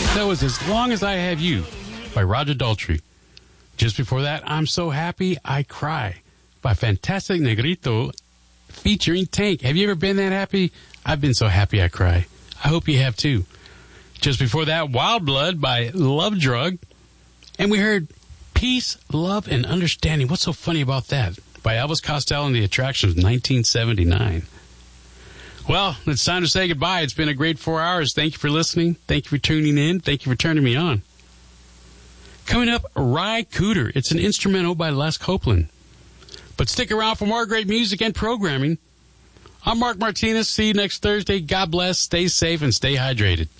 That was As Long As I Have You by Roger Daltrey. Just before that, I'm So Happy I Cry by Fantastic Negrito featuring Tank. Have you ever been that happy? I've been so happy I cry. I hope you have too. Just before that, Wild Blood by Love Drug. And we heard Peace, Love, and Understanding. What's so funny about that? By Elvis Costello and the Attractions, 1979. Well, it's time to say goodbye. It's been a great 4 hours. Thank you for listening. Thank you for tuning in. Thank you for turning me on. Coming up, Ry Cooder. It's an instrumental by Les Copeland. But stick around for more great music and programming. I'm Mark Martinez. See you next Thursday. God bless. Stay safe and stay hydrated.